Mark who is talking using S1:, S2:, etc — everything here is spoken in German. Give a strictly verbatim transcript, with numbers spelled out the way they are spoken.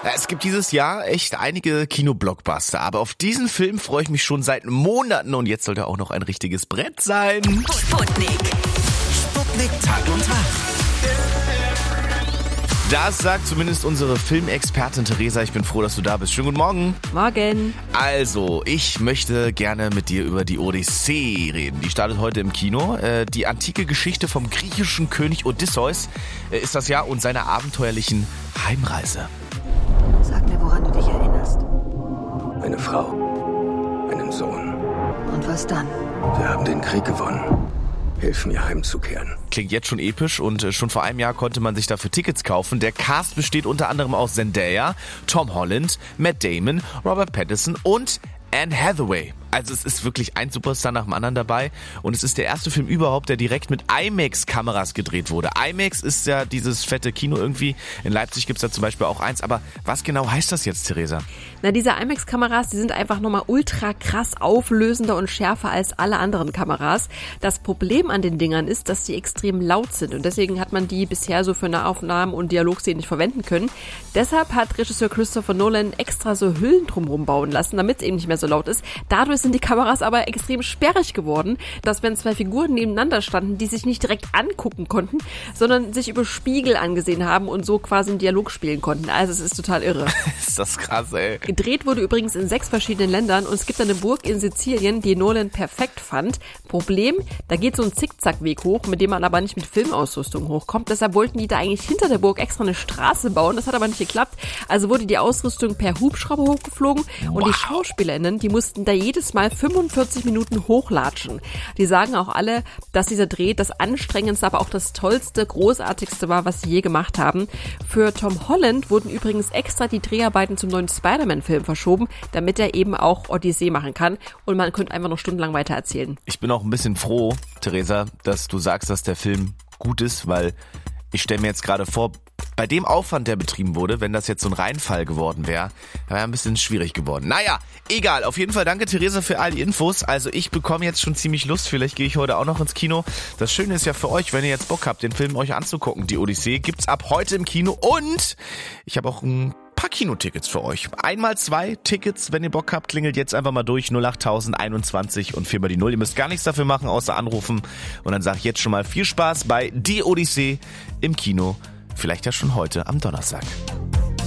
S1: Es gibt dieses Jahr echt einige Kino-Blockbuster, aber auf diesen Film freue ich mich schon seit Monaten und jetzt sollte auch noch ein richtiges Brett sein.
S2: Sputnik.
S3: Sputnik Tag und Tag.
S1: Das sagt zumindest unsere Filmexpertin Theresa. Ich bin froh, dass du da bist. Schönen guten Morgen.
S4: Morgen.
S1: Also, ich möchte gerne mit dir über die Odyssee reden. Die startet heute im Kino. Die antike Geschichte vom griechischen König Odysseus ist das Jahr und seiner abenteuerlichen Heimreise.
S2: Sag mir, woran du dich erinnerst.
S5: Eine Frau, einen Sohn.
S2: Und was dann?
S5: Wir haben den Krieg gewonnen. Hilf mir heimzukehren.
S1: Klingt jetzt schon episch und schon vor einem Jahr konnte man sich dafür Tickets kaufen. Der Cast besteht unter anderem aus Zendaya, Tom Holland, Matt Damon, Robert Pattinson und Anne Hathaway. Also es ist wirklich ein Superstar nach dem anderen dabei und es ist der erste Film überhaupt, der direkt mit IMAX-Kameras gedreht wurde. IMAX ist ja dieses fette Kino irgendwie. In Leipzig gibt's da zum Beispiel auch eins. Aber was genau heißt das jetzt, Theresa?
S4: Na, diese IMAX-Kameras, die sind einfach nochmal ultra krass auflösender und schärfer als alle anderen Kameras. Das Problem an den Dingern ist, dass die extrem laut sind und deswegen hat man die bisher so für Nahaufnahmen und Dialogszenen nicht verwenden können. Deshalb hat Regisseur Christopher Nolan extra so Hüllen drumherum bauen lassen, damit es eben nicht mehr so laut ist. Dadurch sind die Kameras aber extrem sperrig geworden, dass wenn zwei Figuren nebeneinander standen, die sich nicht direkt angucken konnten, sondern sich über Spiegel angesehen haben und so quasi einen Dialog spielen konnten. Also es ist total irre.
S1: Ist das krass, ey.
S4: Gedreht wurde übrigens in sechs verschiedenen Ländern und es gibt eine Burg in Sizilien, die Nolan perfekt fand. Problem, da geht so ein Zickzackweg hoch, mit dem man aber nicht mit Filmausrüstung hochkommt. Deshalb wollten die da eigentlich hinter der Burg extra eine Straße bauen. Das hat aber nicht geklappt. Also wurde die Ausrüstung per Hubschrauber hochgeflogen und
S1: Wow.
S4: die SchauspielerInnen, die mussten da jedes Mal fünfundvierzig Minuten hochlatschen. Die sagen auch alle, dass dieser Dreh das anstrengendste, aber auch das tollste, großartigste war, was sie je gemacht haben. Für Tom Holland wurden übrigens extra die Dreharbeiten zum neuen Spider-Man-Film verschoben, damit er eben auch Odyssee machen kann. Und man könnte einfach noch stundenlang weiter erzählen.
S1: Ich bin auch ein bisschen froh, Theresa, dass du sagst, dass der Film gut ist, weil ich stelle mir jetzt gerade vor, bei dem Aufwand, der betrieben wurde, wenn das jetzt so ein Reinfall geworden wäre, wäre ein bisschen schwierig geworden. Naja, egal. Auf jeden Fall danke, Theresa, für all die Infos. Also ich bekomme jetzt schon ziemlich Lust. Vielleicht gehe ich heute auch noch ins Kino. Das Schöne ist ja für euch, wenn ihr jetzt Bock habt, den Film euch anzugucken. Die Odyssee gibt's ab heute im Kino und ich habe auch ein paar Kinotickets für euch. Einmal zwei Tickets, wenn ihr Bock habt, klingelt jetzt einfach mal durch null acht einundzwanzig und vier mal die null. Ihr müsst gar nichts dafür machen, außer anrufen. Und dann sage ich jetzt schon mal viel Spaß bei Die Odyssee im Kino. Vielleicht ja schon heute am Donnerstag.